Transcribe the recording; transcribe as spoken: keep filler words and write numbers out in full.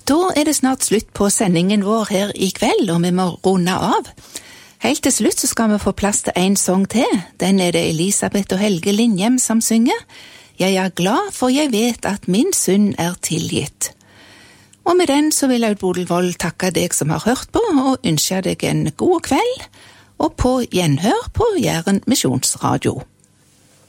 Da er det snart slutt på sendingen vår her i kveld, og vi må runde av. Helt til slutt så skal vi få plass til en sang til. Den er det Elisabeth og Helge Lindhjem som synger. Jeg er glad, for jeg vet at min synd er tilgitt. Og med den så vil Aud Bodil Wold takke deg som har hørt på, og ønske deg en god kveld, og på gjenhør på Jæren Misjonsradio.